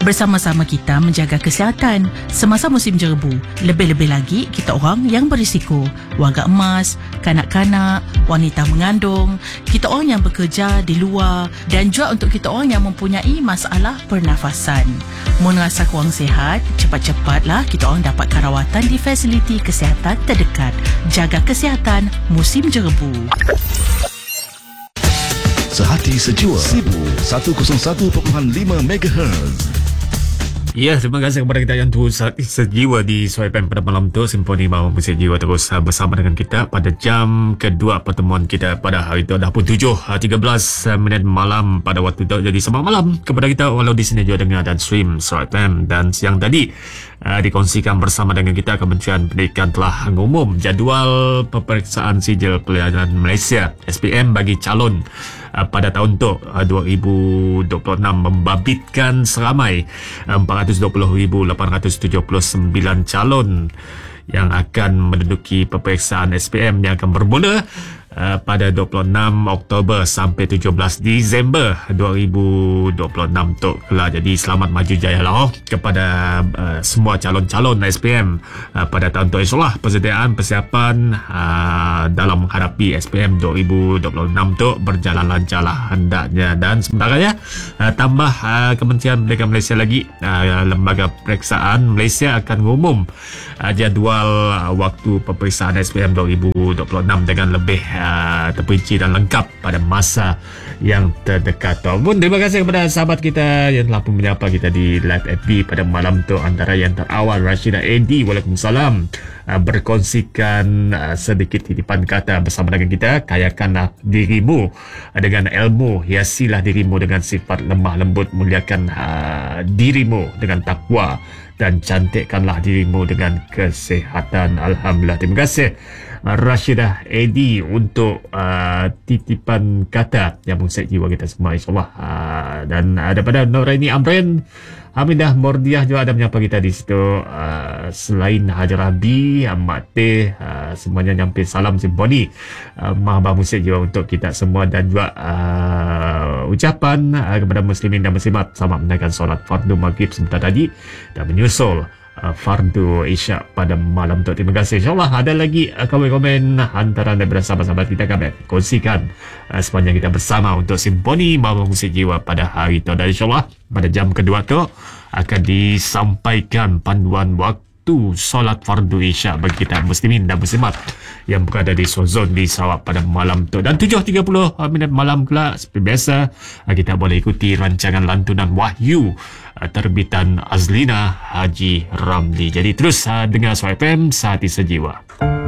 Bersama-sama kita menjaga kesihatan semasa musim jerebu. Lebih-lebih lagi kita orang yang berisiko, warga emas, kanak-kanak, wanita mengandung, kita orang yang bekerja di luar dan juga untuk kita orang yang mempunyai masalah pernafasan. Mun rasa kurang sihat, cepat-cepatlah kita orang dapatkan rawatan di fasiliti kesihatan terdekat. Jaga kesihatan musim jerebu. Sehati sejiwa Sibu 101.5 MHz. Ya, terima kasih kepada kita yang terus sejiwa di Suai FM pada malam tu. Simponi Mahu Musik Jiwa terus bersama dengan kita pada jam kedua pertemuan kita pada hari itu. Dah pun 7.13 minit malam pada waktu itu. Jadi selamat malam kepada kita walau di sini juga dengar dan stream Suai FM. Dan siang tadi dikongsikan bersama dengan kita, Kementerian Pendidikan telah mengumum jadual peperiksaan sijil pelayaran Malaysia SPM bagi calon pada tahun tu 2026 membabitkan seramai 420,879 calon yang akan menduduki peperiksaan SPM yang akan bermula pada 26 Oktober sampai 17 Disember 2026 tu lah. Jadi selamat maju jaya lah kepada semua calon-calon SPM pada tahun tu. InsyaAllah persediaan persiapan dalam menghadapi SPM 2026 tu berjalan lancar lah hendaknya. Dan sementara ya, tambah Kementerian Pendidikan Malaysia lagi, Lembaga Periksaan Malaysia akan mengumum jadual waktu peperiksaan SPM 2026 dengan lebih terperinci dan lengkap pada masa yang terdekat. Pun terima kasih kepada sahabat kita yang telah pun menyapa kita di live FB pada malam tu. Antara yang terawal Rashidah Edi, waalaikumsalam, berkongsikan sedikit titipan kata bersama dengan kita. Kayakanlah dirimu dengan ilmu, hiasilah dirimu dengan sifat lemah lembut, muliakan dirimu dengan takwa dan cantikkanlah dirimu dengan kesihatan. Alhamdulillah. Terima kasih Rashidah Edi untuk titipan kata yang mengusik jiwa kita semua, insyaAllah. Dan daripada Noraini Amrin, Hamidah Mordiah juga ada menyapa kita di situ. Selain Hajar Rabi, Mak Teh, semuanya nyampe salam simponi Mahabah Musik jiwa untuk kita semua. Dan juga ucapan kepada muslimin dan muslimat selamat menunaikan solat fardu maghrib sebentar tadi dan menyusul fardu isyak pada malam tu. Terima kasih. InsyaAllah ada lagi komen-komen hantaran daripada sahabat-sahabat kita, kami kongsikan sepanjang kita bersama untuk Simponi Mahu Musik Jiwa pada hari itu. Dan insyaAllah pada jam kedua tu akan disampaikan panduan waktu solat fardu isyak bagi kita muslimin dan muslimat yang berada di Sozon di Sarawak pada malam tu. Dan 7.30 minit malam pula seperti biasa kita boleh ikuti rancangan lantunan Wahyu terbitan Azlina Haji Ramli. Jadi terus dengar Suai FM, Sehati Sejiwa.